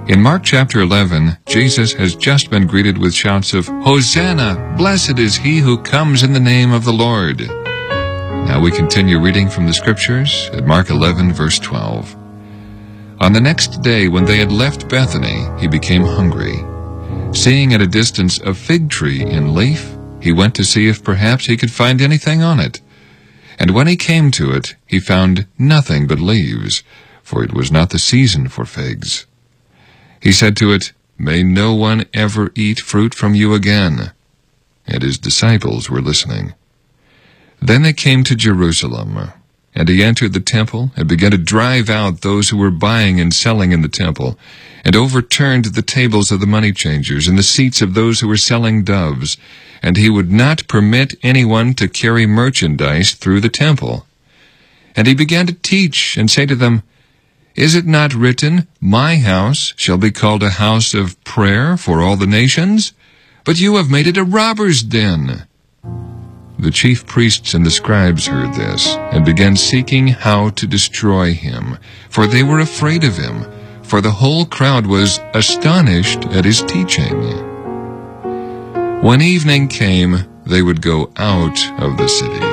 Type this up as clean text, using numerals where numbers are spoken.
In Mark chapter 11, Jesus has just been greeted with shouts of, "Hosanna! Blessed is he who comes in the name of the Lord." Now we continue reading from the Scriptures at Mark 11, verse 12. On the next day, when they had left Bethany, he became hungry. Seeing at a distance a fig tree in leaf, he went to see if perhaps he could find anything on it. And when he came to it, he found nothing but leaves, for it was not the season for figs. He said to it, "May no one ever eat fruit from you again." And his disciples were listening. Then they came to Jerusalem, and he entered the temple and began to drive out those who were buying and selling in the temple, and overturned the tables of the money changers and the seats of those who were selling doves, and he would not permit anyone to carry merchandise through the temple. And he began to teach and say to them, "Is it not written, 'My house shall be called a house of prayer for all the nations'? But you have made it a robber's den." The chief priests and the scribes heard this, and began seeking how to destroy him, for they were afraid of him, for the whole crowd was astonished at his teaching. When evening came, they would go out of the city.